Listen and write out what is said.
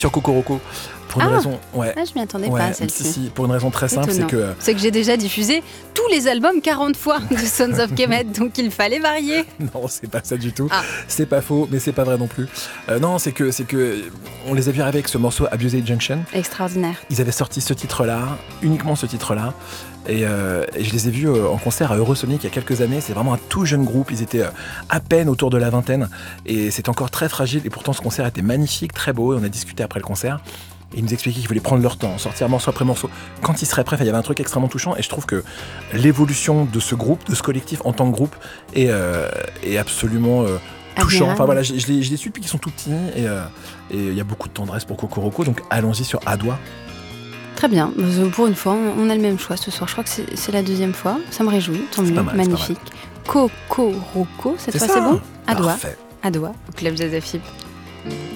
sur Cocoroco. Pour une raison, je m'y attendais pas à celle-ci. Si, pour une raison très simple, c'est que j'ai déjà diffusé tous les albums 40 fois de Sons of Kemet, donc il fallait varier. Non, c'est pas ça du tout. C'est pas faux, mais c'est pas vrai non plus. Non, c'est que on les a vus arriver avec ce morceau Abused Junction. Extraordinaire. Ils avaient sorti ce titre-là, uniquement ce titre-là. Et je les ai vus en concert à Eurosonic il y a quelques années. C'est vraiment un tout jeune groupe. Ils étaient à peine autour de la vingtaine. Et c'était encore très fragile. Et pourtant, ce concert était magnifique, très beau. Et on a discuté après le concert. Et ils nous expliquaient qu'ils voulaient prendre leur temps, sortir morceau après morceau. Quand ils seraient prêts, il y avait un truc extrêmement touchant. Et je trouve que l'évolution de ce groupe, de ce collectif en tant que groupe, est absolument touchant. Enfin voilà, je les suis depuis qu'ils sont tout petits. Et il y a beaucoup de tendresse pour Cocoroco. Donc allons-y sur Adoua. Très bien, pour une fois, on a le même choix ce soir. Je crois que c'est la deuxième fois. Ça me réjouit, tant mieux, magnifique. Cocoroco, cette fois c'est bon. Adoua, au Club Jazz FM.